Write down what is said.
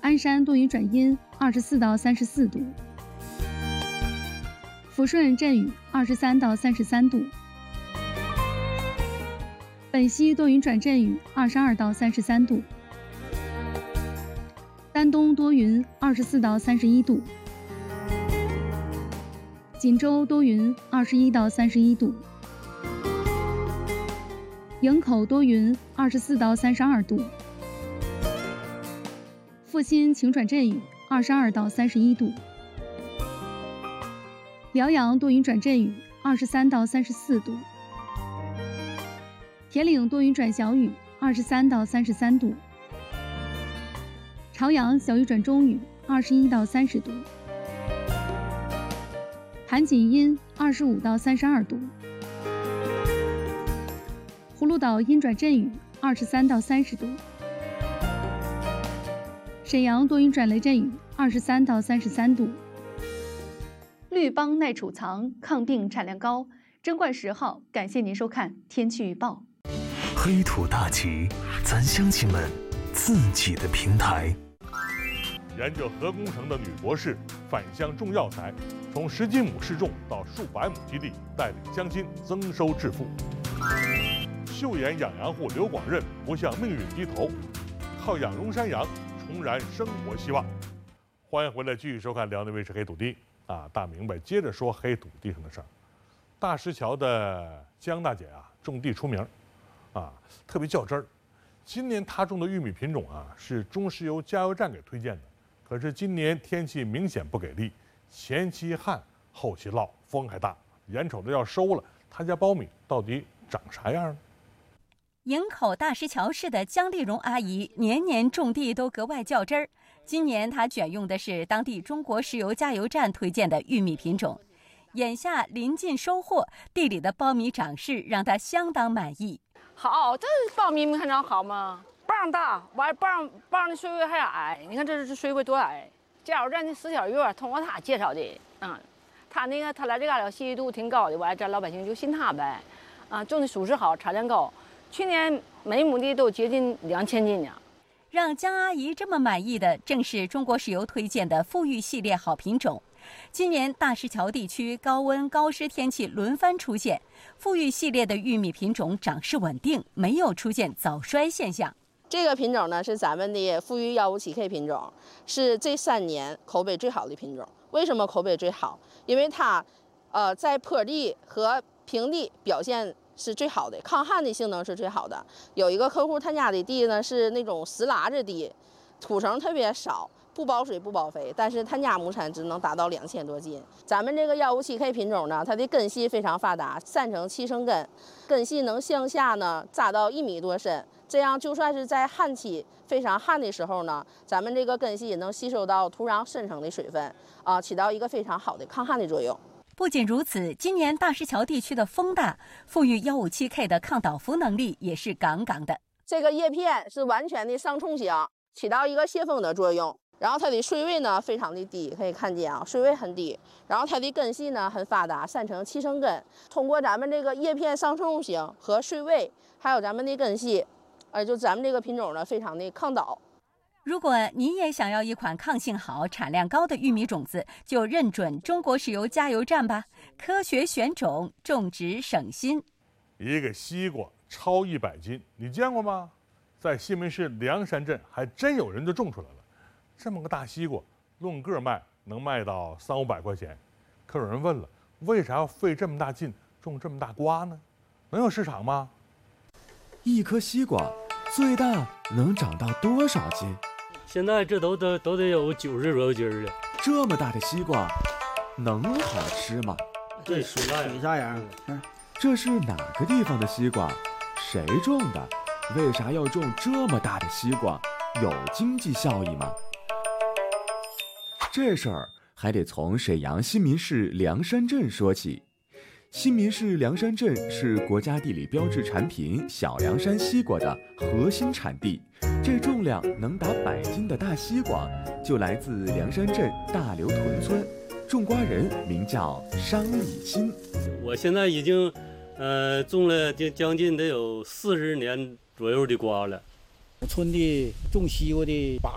鞍山多云转阴24到34度，抚顺阵雨23到33度，本溪多云转阵雨22到33度，丹东多云24到31度，锦州多云21到31度，营口多云24到32度，阜新晴转阵雨22到31度，辽阳多云转阵雨23到34度，铁岭多云转小雨23到33度，朝阳小雨转中雨21到30度，盘锦阴25到32度，葫芦岛阴转阵雨23到30度，沈阳多云转雷阵雨23到33度。绿邦耐储藏，抗病产量高。贞观10号，感谢您收看天气预报。 黑土大旗，咱乡亲们自己的平台。 研究核工程的女博士返乡种药材，从10几亩试种到数百亩基地，带领乡亲增收致富。岫岩养羊户刘广任不向命运低头，靠养荣山羊重燃生活希望。欢迎回来，继续收看辽宁卫视黑土地大明白接着说黑土地上的事儿。大石桥的江大姐种地出名特别较真儿。今年她种的玉米品种是中石油加油站给推荐的，可是今年天气明显不给力，前期旱后期涝，风还大，眼瞅着要收了，她家苞米到底长啥样呢？ 营口大石桥市的姜丽蓉阿姨年年种地都格外较真儿。今年她选用的是当地中国石油加油站推荐的玉米品种，眼下临近收获，地里的苞米长势让她相当满意。 好，这苞米你看着好吗？棒大，完棒的水位还矮，你看这水位多矮。加油站的4小月通过他介绍的，他来这嘎达信誉度挺高的，完这老百姓就信他呗，种的属实好，产量高。去年每亩地都接近2000斤呢。 让姜阿姨这么满意的，正是中国石油推荐的富裕系列好品种。今年大石桥地区高温高湿天气轮番出现，富裕系列的玉米品种长势稳定，没有出现早衰现象。 这个品种呢是咱们的富裕157K 品种，是这3年口碑最好的品种。为什么口碑最好？因为它在坡地和平地表现是最好的，抗旱的性能是最好的。有一个客户他家的地呢是那种石拉子地，土层特别少，不包水不包肥，但是他家亩产值能达到2000多斤。咱们这个157K 品种呢，它的根系非常发达，3层7层根，根系能向下呢扎到1米多深，这样就算是在旱期非常旱的时候呢，咱们这个根系也能吸收到土壤深层的水分起到一个非常好的抗旱的作用。 不仅如此，今年大石桥地区的风大，富裕157K 的抗倒伏能力也是杠杠的。 这个叶片是完全的上冲型，起到一个泄风的作用。然后它的水位呢非常的低，可以看见水位很低。然后它的根系呢很发达，3层7层根，通过咱们这个叶片上冲型和水位，还有咱们的根系，就咱们这个品种呢非常的抗倒。 如果你也想要一款抗性好、产量高的玉米种子，就认准中国石油加油站吧。科学选种，种植省心。 一个西瓜超100斤，你见过吗？在西门市梁山镇还真有人就种出来了。这么个大西瓜，论个卖能卖到300-500块钱。可有人问了，为啥要费这么大劲种这么大瓜呢？能有市场吗？ 一颗西瓜最大能长到多少斤？ 现在这都得有90多斤了。 这么大的西瓜能好吃吗？ 这水啥样？ 这是哪个地方的西瓜？谁种的？为啥要种这么大的西瓜？有经济效益吗？这事儿还得从沈阳新民市梁山镇说起。新民市梁山镇是国家地理标志产品小凉山西瓜的核心产地，这重量能达100斤的大西瓜就来自梁山镇大刘屯村，种瓜人名叫商立新。 我现在已经种了将近得有40年左右的瓜了。 村的种西瓜的